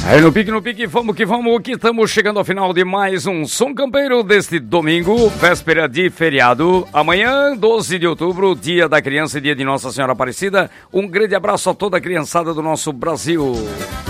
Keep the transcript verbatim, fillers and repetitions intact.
Aí no pique, no pique, vamos que vamos, que estamos chegando ao final de mais um Som Campeiro deste domingo, véspera de feriado. Amanhã, doze de outubro, dia da criança e dia de Nossa Senhora Aparecida. Um grande abraço a toda a criançada do nosso Brasil.